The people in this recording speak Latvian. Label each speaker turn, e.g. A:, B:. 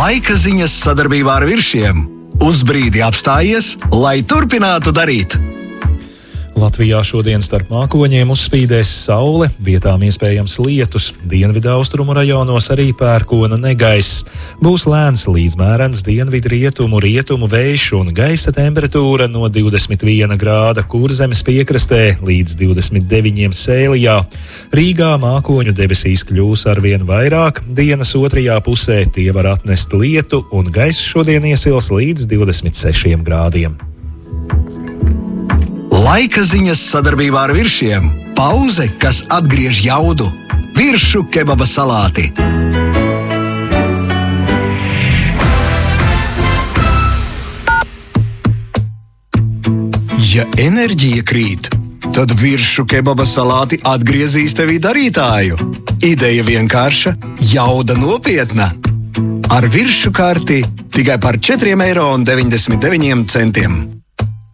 A: Laika ziņas sadarbībā ar Viršiem. Uz brīdi apstājies, lai turpinātu darīt.
B: Latvijā šodien starp mākoņiem uzspīdēs saule, vietām iespējams lietus, dienvidu austrumu rajonos arī pērkona negaiss. Būs lēns līdz mērens dienvidu rietumu vējš un gaisa temperatūra no 21 grāda Kurzemes piekrastē līdz 29 Sēlijā. Rīgā mākoņu debesīs kļūs arvien vairāk, dienas otrajā pusē tie var atnest lietu un gaiss šodien iesils līdz 26 grādiem.
A: Laika ziņas sadarbībā ar Viršiem. Pauze, kas atgriež jaudu. Viršu kebaba salāti. Ja enerģija krīt, tad Viršu kebaba salāti atgriezīs tevī darītāju. Ideja vienkārša, jauda nopietna. Ar Viršu karti tikai par 4,99 €.